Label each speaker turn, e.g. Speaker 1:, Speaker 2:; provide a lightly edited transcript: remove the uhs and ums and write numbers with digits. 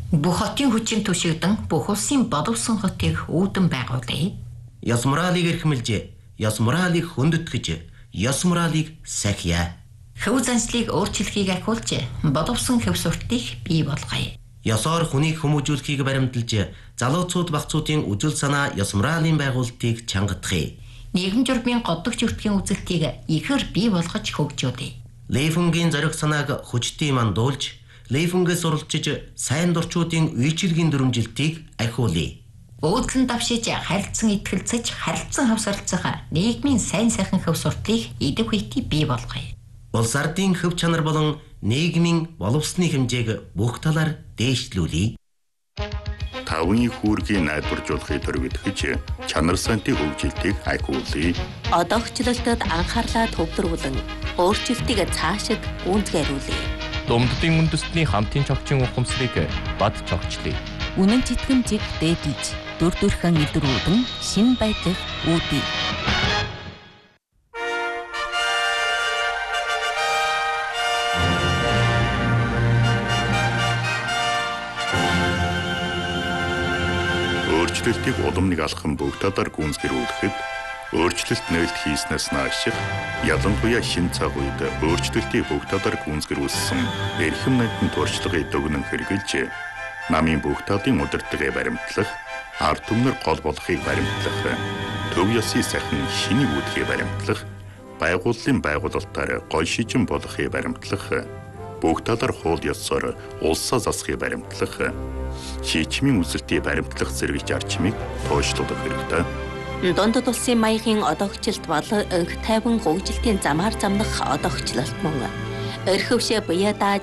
Speaker 1: Бүх хотын хүчин түшигдэн бүх улсын боловсон хотыг үүдэн байгуулъя.
Speaker 2: Ёс моралыг эрхэмлж, ёс моралыг хөндөтгэж, ёс моралыг сахиа.
Speaker 1: Хөв заншлыг өөрчлөхийг ахиулж, боловсон хөв суртыг бий болгоё.
Speaker 2: Ёсоор хүнийг хүмүүжүүлэхийг баримталж, залууцууд багцуудын үжил санаа ёс моралын байгуулалтыг чангадахыг.
Speaker 1: Нийгэм журмын годдогч өртгийн үзэлтийг ихээр бий болгож хөгжүүлье.
Speaker 2: Лейфунгийн зориг санааг хүчтэй мандуулж, Лейфунгээс суралцж сайн дурчуудын үйлчилгийн дүрмжилтийг ахиулъя.
Speaker 1: Өөдлөн давшиж харилцан итгэлцэж харилцан хавсарлцах нийгмийн сайн сайхан хөв суртыг идэв хүйти бий болгоё.
Speaker 2: Улс ардын хөв чанар болон нийгмийн боловсны хэмжээг бүх талаар дээшлүүлье.
Speaker 3: Тавны хүүргийн найдваржуулахыг төрөвдөж чанар сантын хөгжилтийг ахиулъя.
Speaker 4: Одоогчлолтод анхаарлаа төвлөрүүлэн өөрчлөлтийг цаашид гүйцэтгүүлье.
Speaker 5: Думддын үндэстний хамтын чогчийн ухамсарыг бад чогчлъя.
Speaker 4: Үнэн читгэмжийг дээдэж дүр төрхөн илрүүлэн шин байдлыг үүдье.
Speaker 3: Өөрчлөлтийг удамныг алхам бүх талаар гүйцэтгүүлэхэд өөрчлөлт нээлт хийснээс нааших ялангуяа шин цаг үед өөрчлөлтийг бүх талаар гүйцэтгүүлсэн эрхэм найдын туршлагыг дүгнэн хэрэгжилж намын бүх талын удирдлагыг баримтлах, ард түмнэр гол болохыг баримтлах, төв ёсны сайхан шинийг үүдхийг баримтлах, байгууллын байгуулалтаар гол шижин болохыг баримтлах, бүх талаар хууль ёсоор улсаа засахыг баримтлах, шийдвэрийн үзэлтийг баримтлах зэрэг зарчмыг тооцоолох хэрэгтэй.
Speaker 4: Дундад улсын маягийн одоогчлолт бол өнг тайван хөгжилтийн замаар замнах одоогчлолт мөн. Өрхөвшөө буяада